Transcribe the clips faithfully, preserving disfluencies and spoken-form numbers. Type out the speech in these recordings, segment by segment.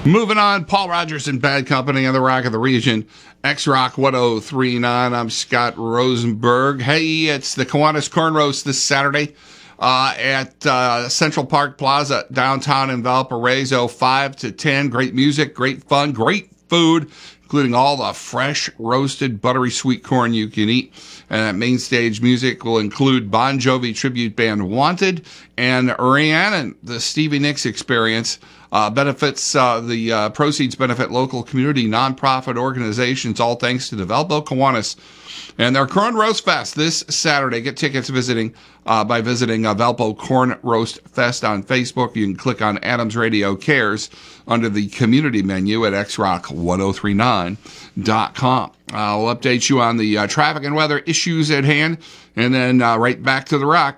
Moving on, Paul Rogers and Bad Company on the Rock of the Region. X-Rock ten thirty-nine. I'm Scott Rosenberg. Hey, it's the Kiwanis Corn Roast this Saturday uh, at uh, Central Park Plaza, downtown in Valparaiso, five to ten. Great music, great fun, great food, including all the fresh, roasted, buttery sweet corn you can eat. And that main stage music will include Bon Jovi tribute band Wanted and Rhiannon, the Stevie Nicks Experience. Uh, benefits, uh, the uh, proceeds benefit local community nonprofit organizations, all thanks to the Valpo Kiwanis and their Corn Roast Fest this Saturday. Get tickets visiting uh, by visiting uh, Valpo Corn Roast Fest on Facebook. You can click on Adams Radio Cares under the community menu at x rock ten thirty-nine dot com. I'll update you on the uh, traffic and weather issues at hand, and then uh, right back to the rock.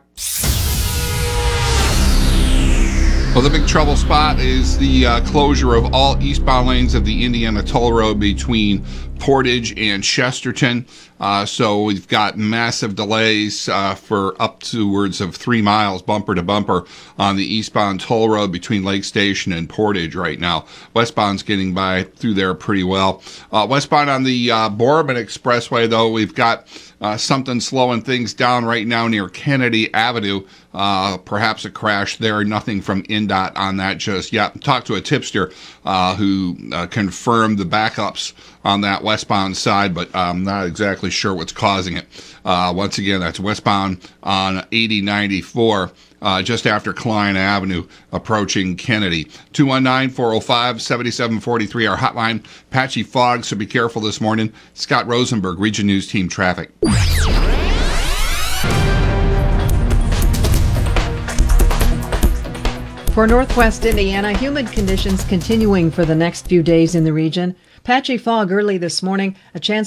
Well, the big trouble spot is the uh, closure of all eastbound lanes of the Indiana Toll Road between Portage and Chesterton. Uh, so we've got massive delays uh, for upwards of three miles bumper to bumper on the eastbound toll road between Lake Station and Portage right now. Westbound's getting by through there pretty well. Uh, westbound on the uh, Bourbon Expressway, though, we've got uh, something slowing things down right now near Kennedy Avenue. Uh, perhaps a crash there. Nothing from N D O T on that just yet. Talked to a tipster uh, who uh, confirmed the backups on that westbound side, but I'm not exactly sure what's causing it. Uh, once again, that's westbound on eighty ninety-four, uh, just after Klein Avenue, approaching Kennedy. two one nine, four oh five, seven seven four three, our hotline. Patchy fog, so be careful this morning. Scott Rosenberg, Region News Team Traffic. For Northwest Indiana, humid conditions continuing for the next few days in the region. Patchy fog early this morning, a chance